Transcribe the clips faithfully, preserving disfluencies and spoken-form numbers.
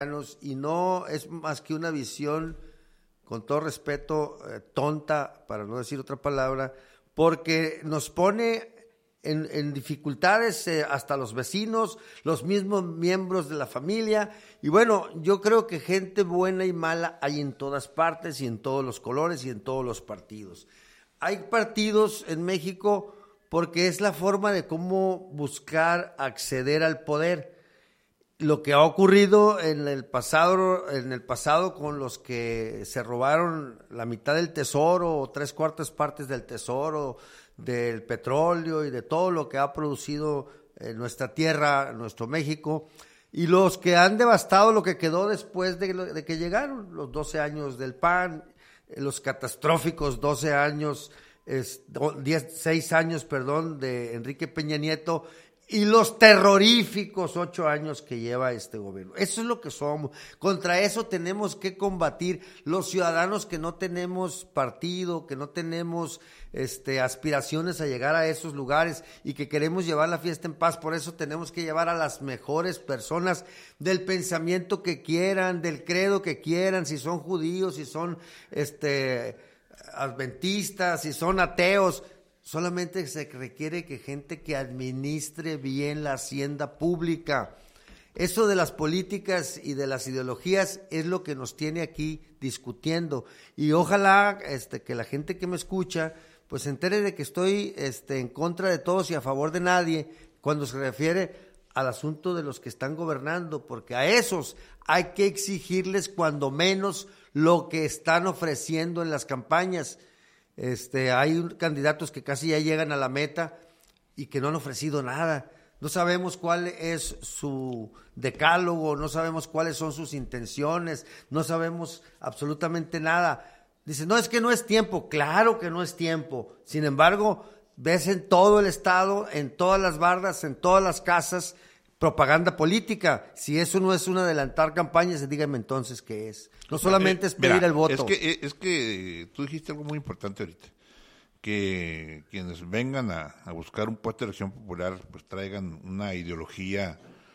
y no es más que una visión, con todo respeto, eh, tonta, para no decir otra palabra, porque nos pone en, en dificultades eh, hasta los vecinos, los mismos miembros de la familia, y bueno, yo creo que gente buena y mala hay en todas partes y en todos los colores y en todos los partidos. Hay partidos en México porque es la forma de cómo buscar acceder al poder. Lo que ha ocurrido en el pasado, en el pasado con los que se robaron la mitad del tesoro o tres cuartas partes del tesoro, del petróleo y de todo lo que ha producido en nuestra tierra, nuestro México, y los que han devastado lo que quedó después de, de que llegaron, los doce años del P A N, los catastróficos doce años, es, diez, seis años, perdón, de Enrique Peña Nieto, y los terroríficos ocho años que lleva este gobierno. Eso es lo que somos. Contra eso tenemos que combatir los ciudadanos que no tenemos partido, que no tenemos este, aspiraciones a llegar a esos lugares y que queremos llevar la fiesta en paz. Por eso tenemos que llevar a las mejores personas del pensamiento que quieran, del credo que quieran, si son judíos, si son este, adventistas, si son ateos. Solamente se requiere que gente que administre bien la hacienda pública. Eso de las políticas y de las ideologías es lo que nos tiene aquí discutiendo. Y ojalá este, que la gente que me escucha pues se entere de que estoy este, en contra de todos y a favor de nadie cuando se refiere al asunto de los que están gobernando, porque a esos hay que exigirles cuando menos lo que están ofreciendo en las campañas. Este, hay candidatos que casi ya llegan a la meta y que no han ofrecido nada. No sabemos cuál es su decálogo, no sabemos cuáles son sus intenciones, no sabemos absolutamente nada. Dicen, no, es que no es tiempo. Claro que no es tiempo. Sin embargo, ves en todo el estado, en todas las bardas, en todas las casas, propaganda política. Si eso no es un adelantar campañas, díganme entonces qué es. No solamente es pedir Mira, el voto. Es que, es que tú dijiste algo muy importante ahorita, que quienes vengan a, a buscar un puesto de elección popular, pues traigan una ideología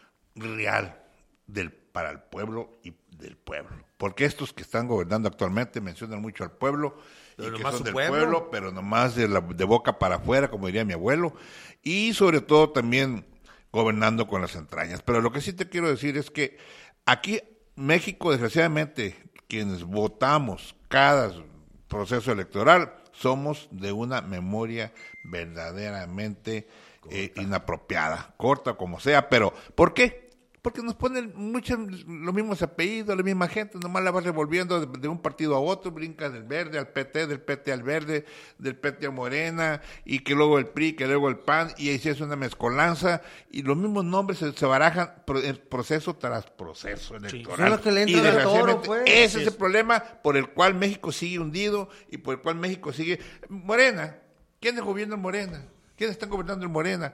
real del para el pueblo y del pueblo. Porque estos que están gobernando actualmente mencionan mucho al pueblo, y que son del pueblo, pueblo pero nomás de, la, de boca para afuera, como diría mi abuelo, y sobre todo también gobernando con las entrañas. Pero lo que sí te quiero decir es que aquí México, desgraciadamente, quienes votamos cada proceso electoral, somos de una memoria verdaderamente eh, inapropiada, corta como sea, pero ¿por qué? Porque nos ponen muchos los mismos apellidos, la misma gente, nomás la vas revolviendo de, de un partido a otro, brinca del verde al P T, del P T al verde, del P T a Morena, y que luego el P R I, que luego el P A N, y ahí se hace una mezcolanza, y los mismos nombres se, se barajan pro, proceso tras proceso electoral. Sí, que le y desgraciadamente toro, pues. ese es el problema por el cual México sigue hundido, y por el cual México sigue... Morena, ¿quiénes gobiernan Morena? ¿Quiénes están gobernando en Morena?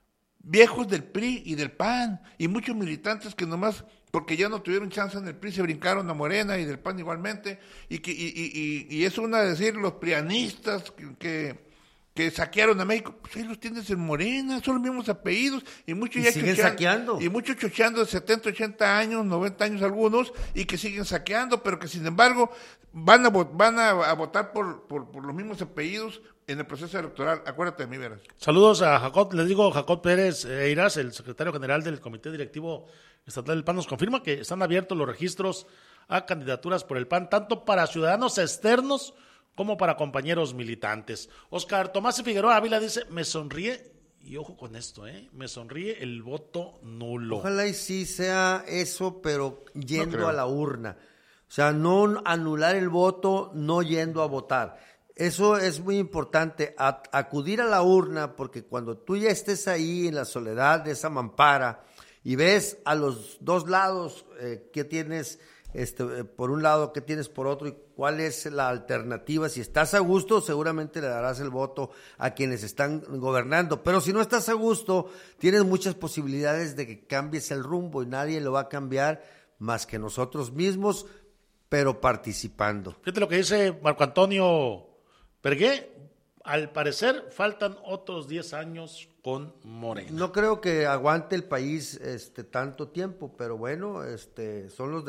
Viejos del P R I y del P A N, y muchos militantes que nomás, porque ya no tuvieron chance en el P R I, se brincaron a Morena, y del P A N igualmente, y que y, y, y, y es una de decir los prianistas que, que, que saquearon a México, pues ahí los tienes en Morena, son los mismos apellidos, y muchos y ya siguen chocheando, saqueando. y muchos chocheando de setenta, ochenta años, noventa años algunos, y que siguen saqueando, pero que sin embargo van a, van a, a votar por, por, por los mismos apellidos en el proceso electoral. Acuérdate de mí, Veras. Saludos a Jacob, les digo, Jacob Pérez Eiras, el secretario general del Comité Directivo Estatal del P A N, nos confirma que están abiertos los registros a candidaturas por el P A N, tanto para ciudadanos externos como para compañeros militantes. Oscar Tomás y Figueroa Ávila dice, me sonríe, y ojo con esto, ¿eh? me sonríe el voto nulo. Ojalá y sí sea eso, pero yendo No a la urna. O sea, no anular el voto, no yendo a votar. Eso es muy importante, a, acudir a la urna, porque cuando tú ya estés ahí en la soledad de esa mampara y ves a los dos lados eh, qué tienes, este, eh, por un lado, qué tienes por otro y cuál es la alternativa, si estás a gusto, seguramente le darás el voto a quienes están gobernando, pero si no estás a gusto, tienes muchas posibilidades de que cambies el rumbo y nadie lo va a cambiar más que nosotros mismos, pero participando. Fíjate lo que dice Marco Antonio Pergué, al parecer faltan otros diez años con Morena. No creo que aguante el país este tanto tiempo, pero bueno, este son los